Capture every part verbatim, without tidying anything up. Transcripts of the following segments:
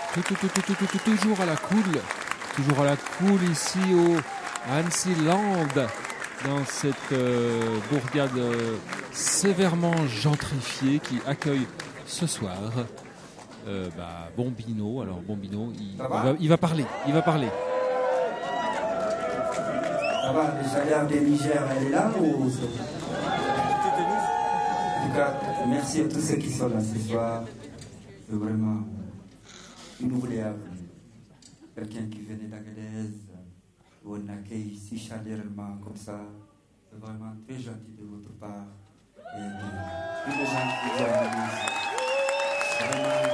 tout, tout, tout, tout, tout, tout, toujours à la cool, toujours à la cool ici au Annecy-Land, dans cette euh, bourgade euh, sévèrement gentrifiée qui accueille ce soir euh, bah, Bombino. Alors Bombino, il, il, va, il va parler, il va parler. Ça va, le salaire des Niger, elle est là ou... En tout cas, merci à tous ceux qui sont là ce soir. C'est vraiment inoubliable. Quelqu'un qui venait d'Agadez, où on accueille si chaleureusement comme ça. C'est vraiment très gentil de votre part. Et de tous les gens qui viennent ici. Vraiment,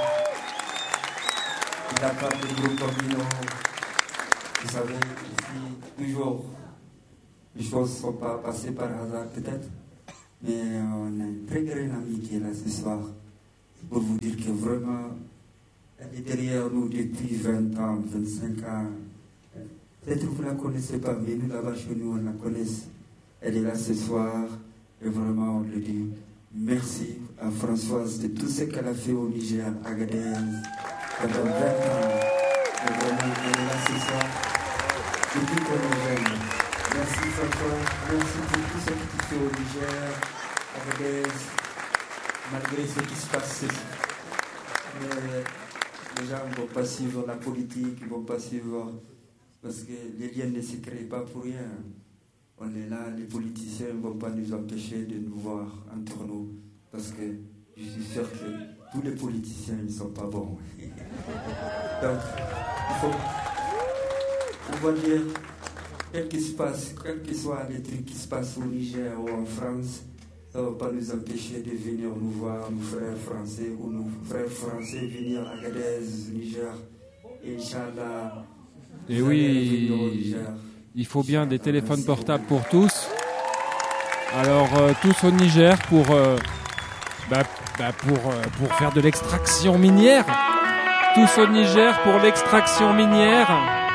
de la part du groupe Bombino, vous savez, ici, toujours, les choses ne sont pas passées par hasard peut-être. Mais on a une très grande amie qui est là ce soir. Pour vous dire que vraiment, elle est derrière nous depuis vingt ans, vingt-cinq ans. Peut-être que vous ne la connaissez pas, mais nous là-bas chez nous, on la connaît. Elle est là ce soir. Et vraiment, on lui dit merci à Françoise de tout ce qu'elle a fait au Niger, à Agadez, pendant vingt ans. Et vraiment, elle est là ce soir. Depuis qu'on est jeune. Merci François, merci pour tout ce que tu fais au Niger, à Agadez, malgré ce qui se passe. Mais les gens ne vont pas suivre la politique, ils ne vont pas suivre, parce que les liens ne se créent pas pour rien. On est là, les politiciens ne vont pas nous empêcher de nous voir entre nous, parce que je suis sûr que tous les politiciens ne sont pas bons. Donc, il faut, on va dire, quel qu'il se passe, quel que soit les trucs qui se passent au Niger ou en France, ça ne va pas nous empêcher de venir nous voir, nos frères français ou nos frères français venir à Agadez, Niger. Inch'Allah. Et oui, il faut bien des téléphones portables pour tous. Alors, euh, tous au Niger pour, euh, bah, bah pour, euh, pour faire de l'extraction minière. Tous au Niger pour l'extraction minière.